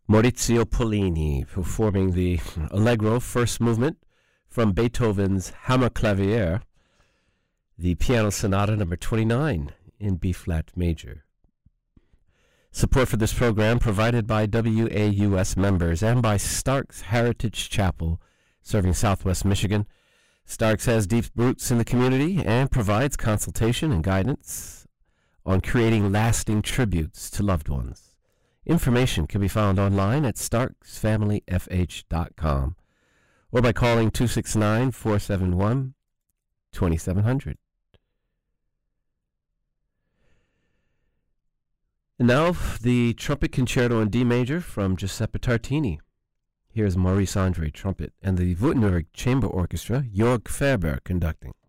Maurizio Pollini performing the Allegro first movement from Beethoven's Hammerklavier, the Piano Sonata number 29 in B-flat major. Support for this program provided by WAUS members and by Stark's Heritage Chapel, serving Southwest Michigan. Stark's has deep roots in the community and provides consultation and guidance on creating lasting tributes to loved ones. Information can be found online at starksfamilyfh.com or by calling 269-471-2700. And now, the Trumpet Concerto in D major from Giuseppe Tartini. Here's Maurice Andre, trumpet, and the Württemberg Chamber Orchestra, Jörg Ferber, conducting.